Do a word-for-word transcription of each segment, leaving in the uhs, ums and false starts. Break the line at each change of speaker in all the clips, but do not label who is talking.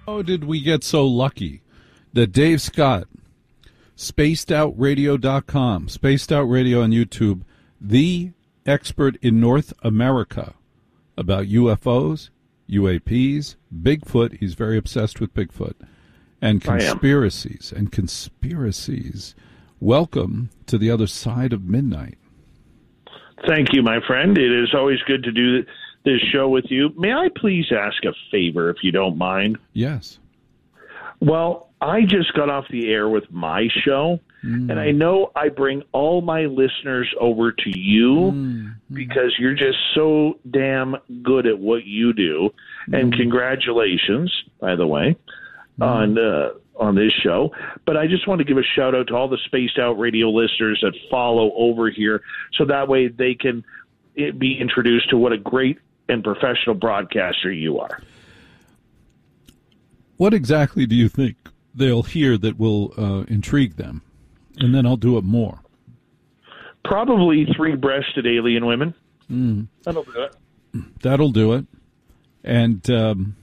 How did we get so lucky that Dave Scott, spaced out radio dot com, Spaced Out Radio on YouTube, the expert in North America about U F Os, U A Ps, Bigfoot, he's very obsessed with Bigfoot, and conspiracies, and conspiracies. Welcome to the other side of midnight.
Thank you, my friend. It is always good to do this show with you. May I please ask a favor, if you don't mind?
Yes.
Well, I just got off the air with my show, mm. and I know I bring all my listeners over to you mm. because you're just so damn good at what you do. Mm. And congratulations, by the way, mm. on uh, on this show. But I just want to give a shout-out to all the Spaced Out Radio listeners that follow over here, so that way they can be introduced to what a great and professional broadcaster you are.
What exactly do you think they'll hear that will uh, intrigue them? And then I'll do it more.
Probably three-breasted alien women. Mm. That'll do it.
That'll do it. And, um,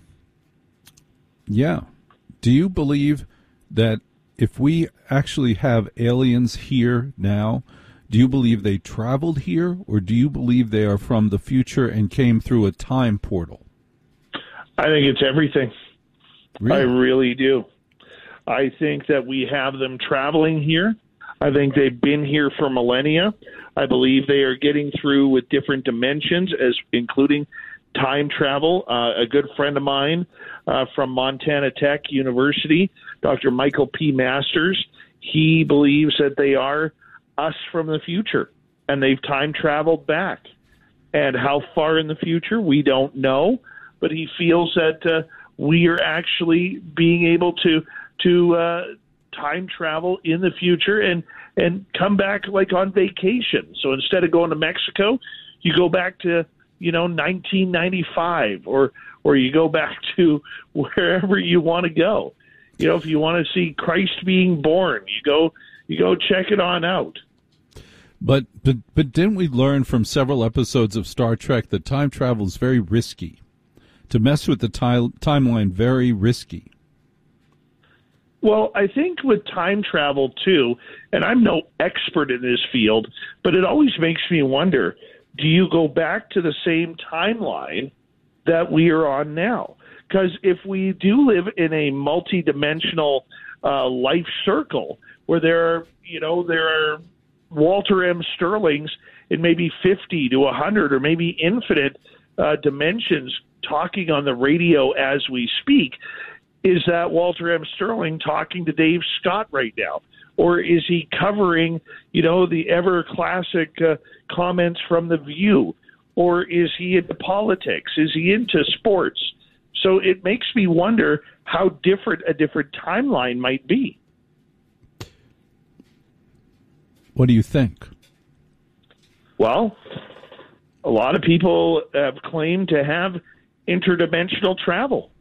yeah. Do you believe that if we actually have aliens here now, do you believe they traveled here, or do you believe they are from the future and came through a time portal?
I think it's everything.
Really?
I really do. I think that we have them traveling here. I think they've been here for millennia. I believe they are getting through with different dimensions, as including time travel. Uh, a good friend of mine uh, from Montana Tech University, Doctor Michael P. Masters, he believes that they are us from the future, and they've time traveled back. And how far in the future, we don't know, but he feels that uh, we are actually being able to to uh, time travel in the future and and come back like on vacation. So instead of going to Mexico, you go back to, you know, nineteen ninety-five, or or you go back to wherever you want to go. You know, if you want to see Christ being born, you go you go check it on out.
But but but didn't we learn from several episodes of Star Trek that time travel is very risky? To mess with the ti- timeline, very risky.
Well, I think with time travel, too, and I'm no expert in this field, but it always makes me wonder, do you go back to the same timeline that we are on now? Because if we do live in a multidimensional uh, life circle where there are, you know, there are Walter M. Sterlings in maybe fifty to one hundred or maybe infinite uh, dimensions talking on the radio as we speak, is that Walter M. Sterling talking to Dave Scott right now? Or is he covering, you know, the ever classic uh, comments from The View? Or is he into politics? Is he into sports? So it makes me wonder how different a different timeline might be.
What do you think?
Well, a lot of people have claimed to have interdimensional travel.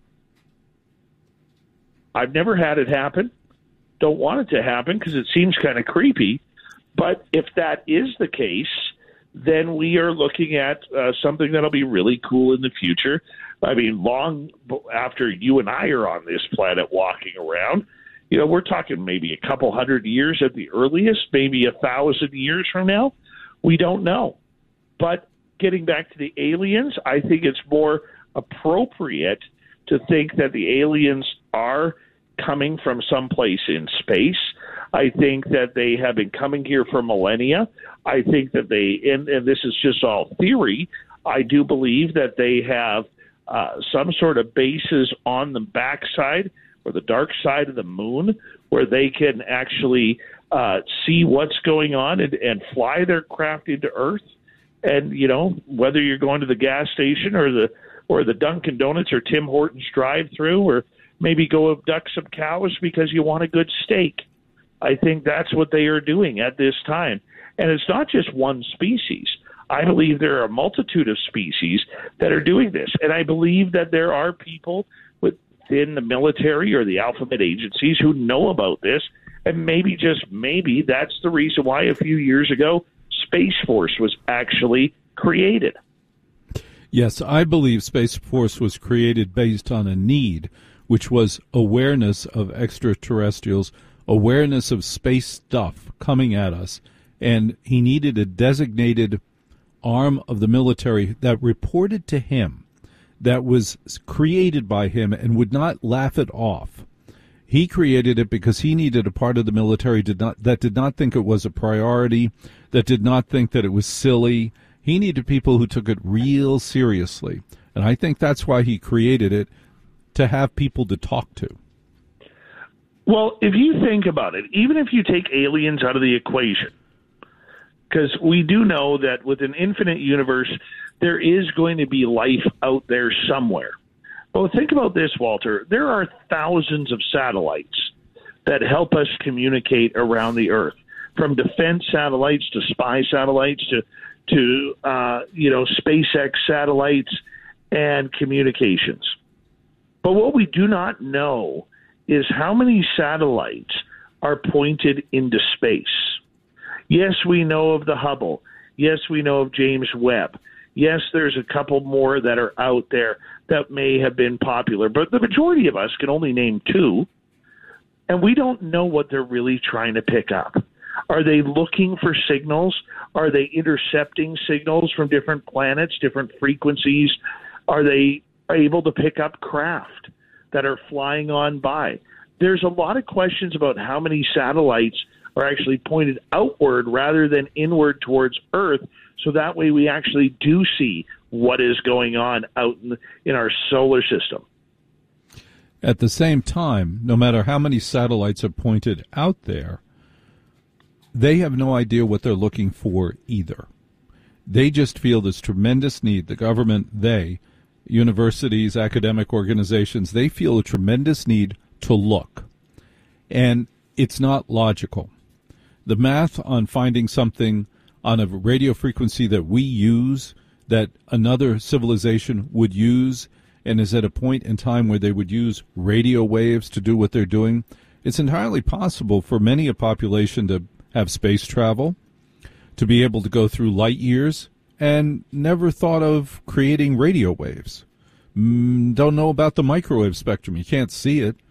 I've never had it happen. Don't want it to happen because it seems kind of creepy. But if that is the case, then we are looking at uh, something that'll be really cool in the future. I mean, long after you and I are on this planet walking around, you know, we're talking maybe a couple hundred years at the earliest, maybe a thousand years from now. We don't know. But getting back to the aliens, I think it's more appropriate to think that the aliens are coming from someplace in space. I think that they have been coming here for millennia. I think that they, and, and this is just all theory, I do believe that they have uh, some sort of bases on the backside or the dark side of the moon where they can actually uh, see what's going on and, and fly their craft into Earth. And, you know, whether you're going to the gas station or the or the Dunkin' Donuts or Tim Hortons drive-through, or maybe go abduct some cows because you want a good steak. I think that's what they are doing at this time. And it's not just one species. I believe there are a multitude of species that are doing this. And I believe that there are people within the military or the alphabet agencies who know about this. And maybe, just maybe, that's the reason why a few years ago, Space Force was actually created.
Yes, I believe Space Force was created based on a need which was awareness of extraterrestrials, awareness of space stuff coming at us, and he needed a designated arm of the military that reported to him, that was created by him and would not laugh it off. He created it because he needed a part of the military did not, that did not think it was a priority, that did not think that it was silly. He needed people who took it real seriously. And I think that's why he created it, to have people to talk to.
Well, if you think about it, even if you take aliens out of the equation, because we do know that with an infinite universe, there is going to be life out there somewhere. Well, think about this, Walter. There are thousands of satellites that help us communicate around the Earth, from defense satellites to spy satellites to, to uh, you know, SpaceX satellites and communications. But what we do not know is how many satellites are pointed into space. Yes, we know of the Hubble. Yes, we know of James Webb. Yes, there's a couple more that are out there that may have been popular, but the majority of us can only name two, and we don't know what they're really trying to pick up. Are they looking for signals? Are they intercepting signals from different planets, different frequencies? Are they able to pick up craft that are flying on by? There's a lot of questions about how many satellites are actually pointed outward rather than inward towards Earth, so that way we actually do see what is going on out in, in our solar system.
At the same time, no matter how many satellites are pointed out there, they have no idea what they're looking for either. They just feel this tremendous need. The government, they, universities, academic organizations, they feel a tremendous need to look. And it's not logical. The math on finding something on a radio frequency that we use, that another civilization would use, and is at a point in time where they would use radio waves to do what they're doing, it's entirely possible for many a population to have space travel, to be able to go through light years, and never thought of creating radio waves. Mm, don't know about the microwave spectrum. You can't see it.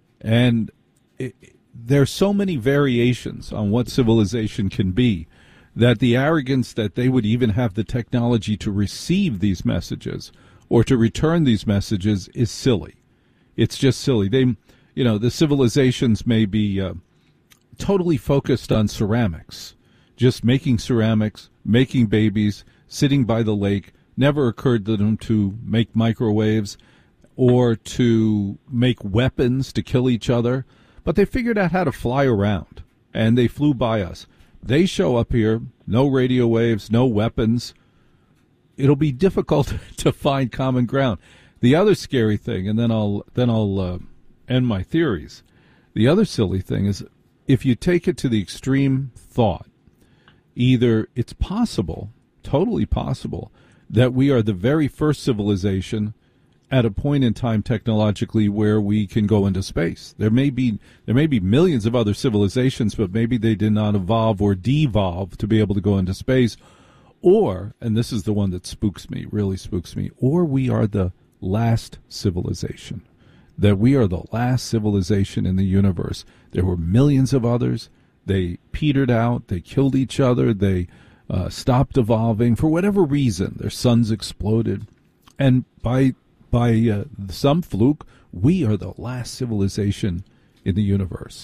And it, there's so many variations on what civilization can be, that the arrogance that they would even have the technology to receive these messages or to return these messages is silly. It's just silly. They, you know, the civilizations may be uh, totally focused on ceramics, just making ceramics, making babies, sitting by the lake. Never occurred to them to make microwaves or to make weapons to kill each other. But they figured out how to fly around, and they flew by us. They show up here, no radio waves, no weapons. It'll be difficult to find common ground. The other scary thing, and then I'll then I'll uh, end my theories. The other silly thing is, if you take it to the extreme thought, either it's possible, totally possible, that we are the very first civilization at a point in time technologically where we can go into space. There may be there may be millions of other civilizations, but maybe they did not evolve or devolve to be able to go into space. Or, and this is the one that spooks me, really spooks me, or we are the last civilization. That we are the last civilization in the universe. There were millions of others. They petered out. They killed each other. They uh, stopped evolving. For whatever reason, their suns exploded. And by by uh, some fluke, we are the last civilization in the universe.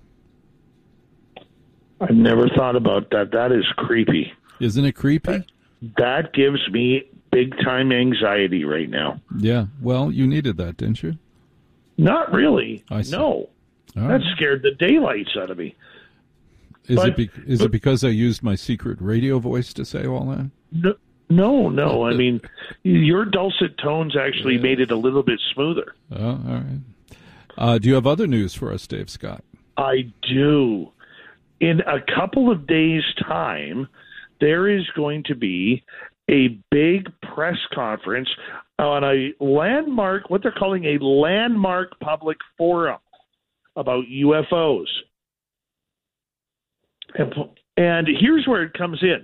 I've never thought about that. That is creepy.
Isn't it creepy?
That, that gives me big-time anxiety right now.
Yeah. Well, you needed that, didn't you?
Not really.
I see.
No.
All
that
right.
scared the daylights out of me.
Is,
but,
it, be- is
but,
it because I used my secret radio voice to say all that?
No, no. no. I mean, your dulcet tones actually yeah. made it a little bit smoother.
Oh, all right. Uh, do you have other news for us, Dave Scott?
I do. In a couple of days' time, there is going to be a big press conference on a landmark, what they're calling a landmark public forum about U F Os. And, and here's where it comes in.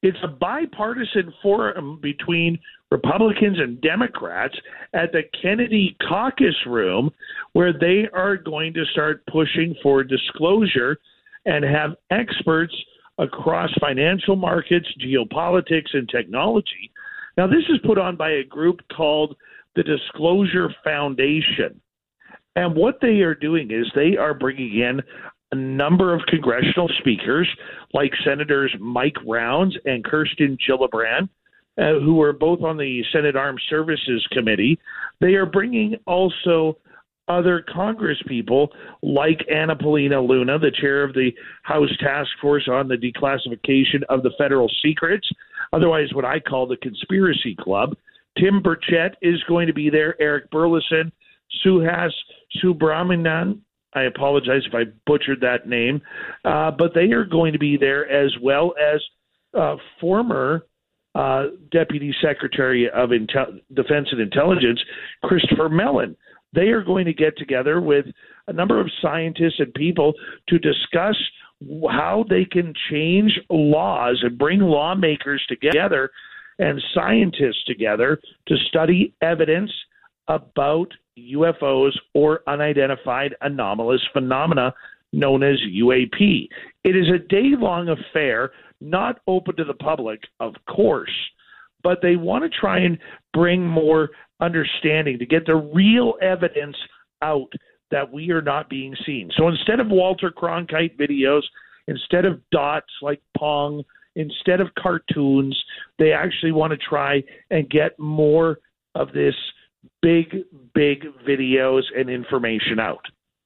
It's a bipartisan forum between Republicans and Democrats at the Kennedy Caucus Room, where they are going to start pushing for disclosure and have experts across financial markets, geopolitics, and technology. Now, this is put on by a group called the Disclosure Foundation. And what they are doing is they are bringing in a number of congressional speakers like Senators Mike Rounds and Kirsten Gillibrand, uh, who are both on the Senate Armed Services Committee. They are bringing also other Congress people like Anna Paulina Luna, the chair of the House Task Force on the Declassification of the Federal Secrets, otherwise what I call the Conspiracy Club. Tim Burchett is going to be there, Eric Burleson, Suhas Subramanian. I apologize if I butchered that name, uh, but they are going to be there, as well as uh, former uh, Deputy Secretary of Intel- Defense and Intelligence, Christopher Mellon. They are going to get together with a number of scientists and people to discuss how they can change laws and bring lawmakers together and scientists together to study evidence about U F Os or unidentified anomalous phenomena known as U A P. It is a day-long affair, not open to the public, of course, but they want to try and bring more understanding to get the real evidence out that we are not being seen. So instead of Walter Cronkite videos, instead of dots like Pong, instead of cartoons, they actually want to try and get more of this big, big videos and information out.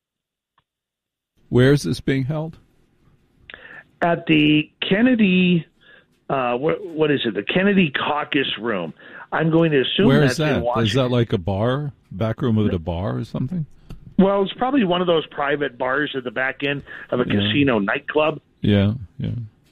Where is this being held?
At the Kennedy, uh, what, what is it? The Kennedy Caucus Room. I'm going to assume
Where
that's
is that?
in Washington.
Is that like a bar, back room of a bar or something?
Well, it's probably one of those private bars at the back end of a
yeah.
casino nightclub.
Yeah, yeah.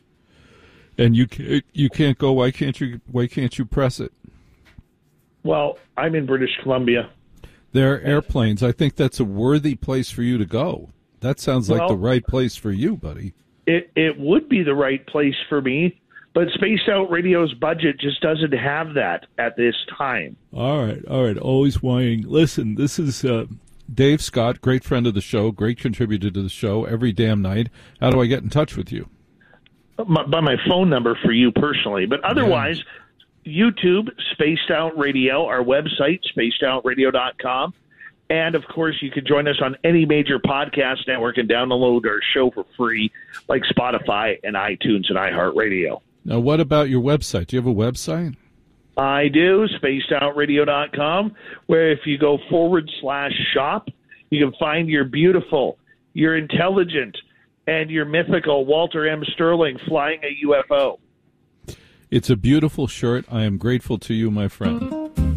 And you can't, you can't go. Why can't you? Why can't you press it?
Well, I'm in British Columbia.
There are airplanes. I think that's a worthy place for you to go. That sounds like
well,
the right place for you, buddy.
It it would be the right place for me, but Spaced Out Radio's budget just doesn't have that at this time.
All right, all right. Always whining. Listen, this is uh, Dave Scott, great friend of the show, great contributor to the show every damn night. How do I get in touch with you?
My, by my phone number for you personally, but otherwise, yeah. YouTube, Spaced Out Radio, our website, spaced out radio dot com. And, of course, you can join us on any major podcast network and download our show for free, like Spotify and iTunes and iHeartRadio.
Now, what about your website? Do you have a website?
I do, spaced out radio dot com, where if you go forward slash shop, you can find your beautiful, your intelligent, and your mythical Walter M. Sterling flying a U F O.
It's a beautiful shirt. I am grateful to you, my friend.